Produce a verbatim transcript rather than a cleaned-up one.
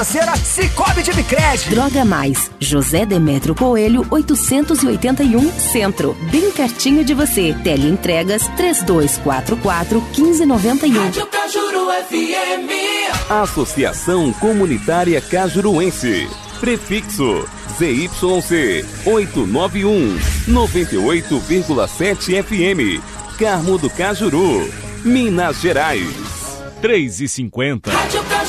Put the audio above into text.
Cicobi de Bicred. Droga Mais, José Demétrio Coelho, oitocentos e oitenta e um, Centro. Bem pertinho de você. Teleentregas três dois quatro quatro, um cinco nove um. Rádio Cajuru F M. Associação Comunitária Cajuruense. Prefixo Z Y C oitocentos e noventa e um, noventa e oito vírgula sete F M. Carmo do Cajuru, Minas Gerais. três e cinquenta. Rádio Cajuru.